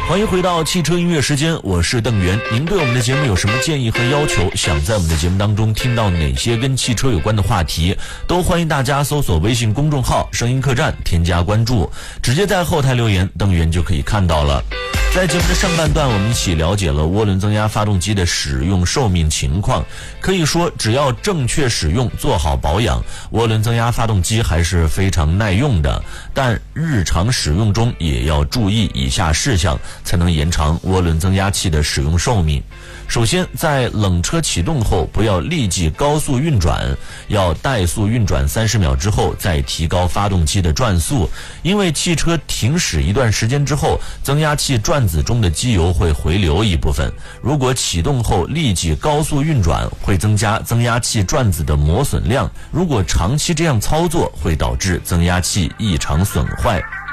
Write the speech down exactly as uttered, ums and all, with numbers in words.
欢迎回到汽车音乐时间，我是邓源。您对我们的节目有什么建议和要求，想在我们的节目当中听到哪些跟汽车有关的话题，都欢迎大家搜索微信公众号声音客栈，添加关注，直接在后台留言，邓源就可以看到了。在节目的上半段，我们一起了解了涡轮增压发动机的使用寿命情况。可以说，只要正确使用，做好保养，涡轮增压发动机还是非常耐用的。但日常使用中也要注意以下事项，才能延长涡轮增压器的使用寿命。首先，在冷车启动后，不要立即高速运转，要怠速运转三十秒之后再提高发动机的转速。因为汽车停驶一段时间之后，增压器转子中的机油会回流一部分，如果启动后立即高速运转，会增加增压器转子的磨损量，如果长期这样操作，会导致增压器异常损坏。